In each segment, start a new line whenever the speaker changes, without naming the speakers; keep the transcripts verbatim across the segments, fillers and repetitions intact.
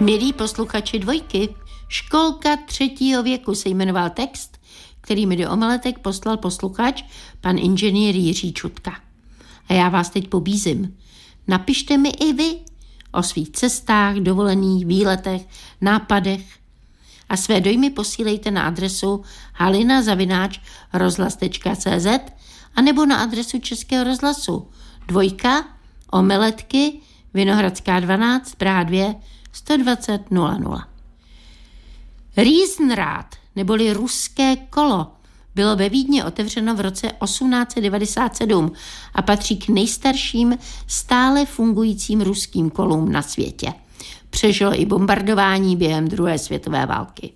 Milí posluchači Dvojky, Školka třetího věku se jmenoval text, který mi do omeletek poslal posluchač, pan inženýr Jiří Čutka. A já vás teď pobízím. Napište mi i vy o svých cestách, dovolených, výletech, nápadech a své dojmy posílejte na adresu halina zavináč rozhlas tečka cé zet a nebo na adresu Českého rozhlasu Dvojka, Omeletky, Vinohradská dvanáct, Praha dva, sto dvacet nula nula. Riesenrad, neboli ruské kolo, bylo ve Vídni otevřeno v roce osmnáct set devadesát sedm a patří k nejstarším stále fungujícím ruským kolům na světě. Přežilo i bombardování během druhé světové války.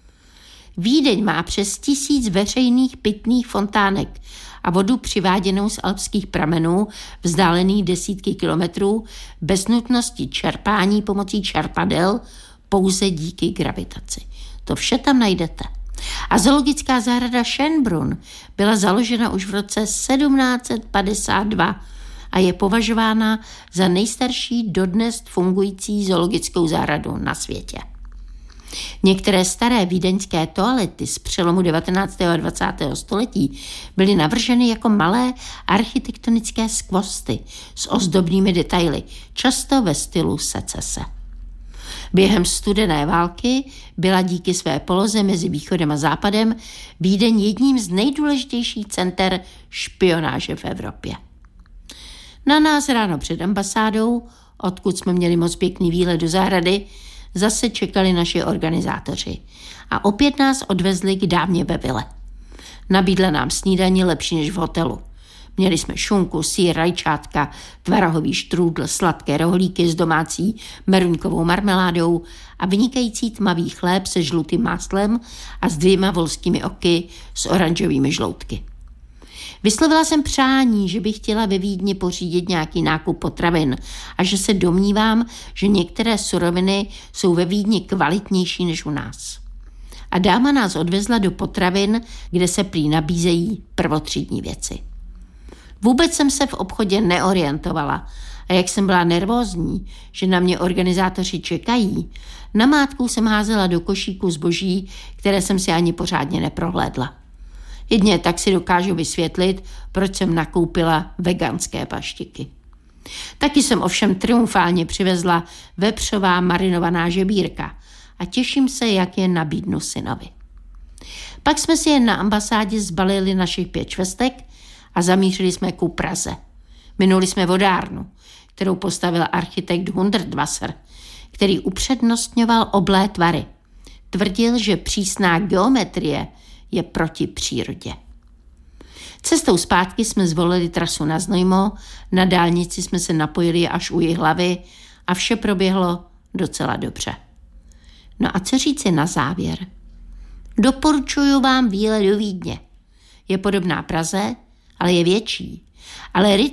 Vídeň má přes tisíc veřejných pitných fontánek a vodu přiváděnou z alpských pramenů vzdálených desítky kilometrů bez nutnosti čerpání pomocí čerpadel, pouze díky gravitaci. To vše tam najdete. A zoologická zahrada Schönbrunn byla založena už v roce sedmnáct set padesát dva a je považována za nejstarší dodnes fungující zoologickou zahradu na světě. Některé staré vídeňské toalety z přelomu devatenáctého a dvacátého století byly navrženy jako malé architektonické skvosty s ozdobnými detaily, často ve stylu secese. Během studené války byla díky své poloze mezi východem a západem Vídeň jedním z nejdůležitějších center špionáže v Evropě. Na nás ráno před ambasádou, odkud jsme měli moc pěkný výlet do zahrady, zase čekali naši organizátoři a opět nás odvezli k dámě ve vile. Nabídla nám snídaní lepší než v hotelu. Měli jsme šunku, sýr, rajčátka, tvarohový štrůdl, sladké rohlíky s domácí meruňkovou marmeládou a vynikající tmavý chléb se žlutým máslem a s dvěma volskými oky s oranžovými žloutky. Vyslovila jsem přání, že bych chtěla ve Vídni pořídit nějaký nákup potravin a že se domnívám, že některé suroviny jsou ve Vídni kvalitnější než u nás. A dáma nás odvezla do potravin, kde se prý nabízejí prvotřídní věci. Vůbec jsem se v obchodě neorientovala a jak jsem byla nervózní, že na mě organizátoři čekají, namátkou jsem házela do košíku zboží, které jsem si ani pořádně neprohlédla. Jedně tak si dokážu vysvětlit, proč jsem nakoupila veganské paštiky. Taky jsem ovšem triumfálně přivezla vepřová marinovaná žebírka a těším se, jak je nabídnu synovi. Pak jsme si jen na ambasádě zbalili našich pět švestek a zamířili jsme ku Praze. Minuli jsme vodárnu, kterou postavil architekt Hundertwasser, který upřednostňoval oblé tvary. Tvrdil, že přísná geometrie je proti přírodě. Cestou zpátky jsme zvolili trasu na Znojmo, na dálnici jsme se napojili až u Jihlavy a vše proběhlo docela dobře. No a co říci na závěr? Doporučuju vám výlet do Vídně. Je podobná Praze, ale je větší. Ale rytm